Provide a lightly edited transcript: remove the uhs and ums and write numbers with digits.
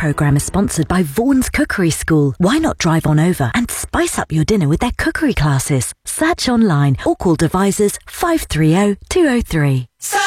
programme is sponsored by Vaughan's Cookery School. Why not drive on over and spice up your dinner with their cookery classes? Search online or call devisors 530 203.